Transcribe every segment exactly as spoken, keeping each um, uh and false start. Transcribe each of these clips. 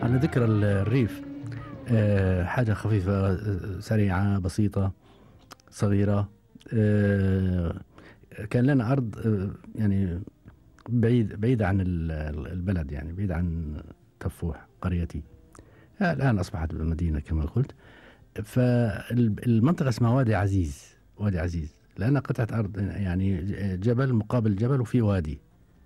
على ذكر الريف، آه، حاجة خفيفة، آه، سريعة بسيطة صغيرة. آه، كان لنا أرض، آه، يعني بعيد بعيد عن ال- البلد، يعني بعيد عن تفوح قريتي. آه، الآن أصبحت مدينة كما قلت. فالمنطقة اسمها وادي عزيز. وادي عزيز لأنها قطعة أرض، يعني جبل مقابل جبل وفي وادي.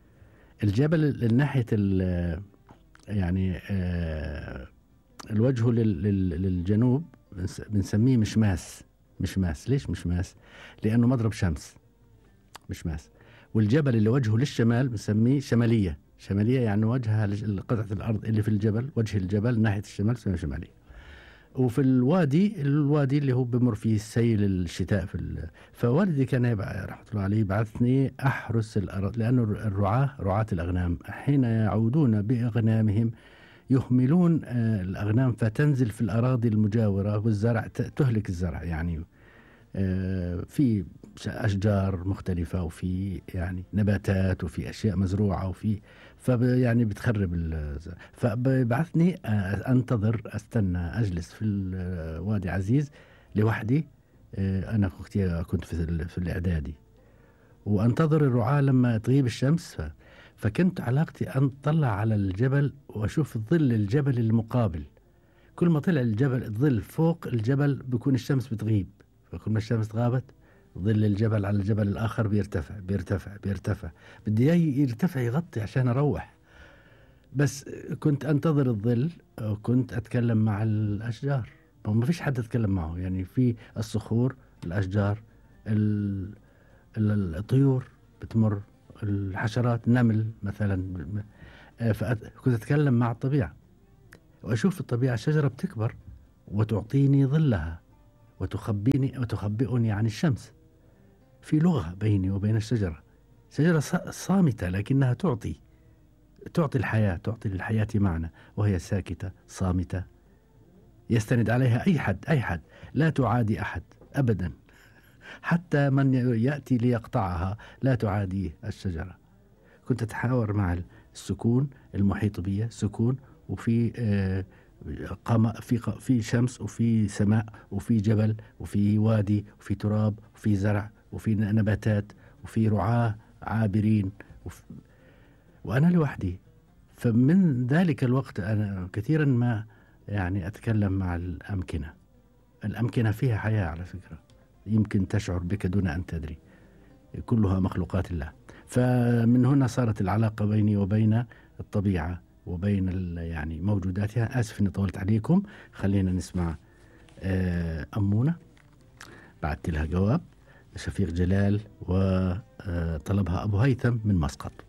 الجبل الناحية ال- يعني آه، الوجه لل- لل- للجنوب، بنس- بنسميه مشماس. مشماس ليش مشماس؟ لأنه مضرب شمس، مشماس. والجبل اللي وجهه للشمال بنسميه شمالية. شمالية يعني وجهها لقطعة الأرض اللي في الجبل، وجه الجبل ناحية الشمال بنسميه شمالية. وفي الوادي، الوادي اللي هو بمر فيه سيل الشتاء في ال... فوالدي كان يبع... رحمة الله عليه بعثني أحرس الأرض، لأنه الرعاة رعاة الأغنام حين يعودون بأغنامهم يهملون آه، الأغنام فتنزل في الأراضي المجاورة، والزرع ت- تهلك الزرع يعني. آه، في ش- أشجار مختلفة، وفي يعني نباتات، وفي أشياء مزروعة، وفي فب يعني بتخرب الزرع. فبعثني آه، أنتظر، أستنى، أجلس في ال- وادي عزيز لوحدي. آه، أنا أختي كنت في ال- في الإعدادي، وأنتظر الرعاة لما تغيب الشمس. ف... فكنت علاقتي أن أطلع على الجبل وأشوف ظل الجبل المقابل. كل ما طلع الجبل الظل فوق الجبل بيكون الشمس بتغيب، فكل ما الشمس غابت ظل الجبل على الجبل الآخر بيرتفع بيرتفع بيرتفع. بدي إياه يرتفع يغطي عشان أروح. بس كنت أنتظر الظل، وكنت أتكلم مع الأشجار. ما فيش حد أتكلم معه، يعني في الصخور، الأشجار، ال... ال- الطيور بتمر، الحشرات، نمل مثلا. آه، فكنت أتكلم مع الطبيعة، وأشوف الطبيعة الشجرة بتكبر وتعطيني ظلها، وتخبيني وتخبئني عن الشمس. في لغة بيني وبين الشجرة. شجرة ص- صامتة لكنها تعطي تعطي الحياة، تعطي للحياة معنى، وهي ساكتة صامتة يستند عليها أي حد. أي حد، لا تعادي أحد أبدا، حتى من يأتي ليقطعها لا تعاديه الشجرة. كنت أتحاور مع السكون المحيط بي، سكون، وفي آه، قام في ق- في شمس، وفي سماء، وفي جبل، وفي وادي، وفي تراب، وفي زرع، وفي ن- نباتات، وفي رعاة عابرين، وف- وأنا لوحدي. فمن ذلك الوقت أنا كثيرا ما يعني أتكلم مع الأمكنة. الأمكنة فيها حياة على فكرة، يمكن تشعر بك دون أن تدري. كلها مخلوقات الله. فمن هنا صارت العلاقة بيني وبين الطبيعة، وبين ال- يعني موجوداتها. آسف إني طولت عليكم. خلينا نسمع آه، أمونة. بعثت لها جواب، شفيق جلال، وطلبها أبو هيثم من مسقط.